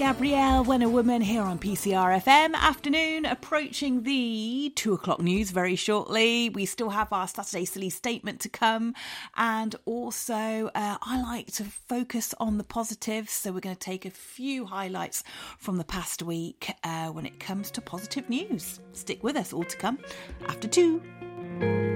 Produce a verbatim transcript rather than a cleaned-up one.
Gabrielle, When a Woman, here on P C R F M. Afternoon, approaching the two o'clock news very shortly. We still have our Saturday Silly Statement to come. And also, uh, I like to focus on the positives. So we're going to take a few highlights from the past week uh, when it comes to positive news. Stick with us, all to come after two.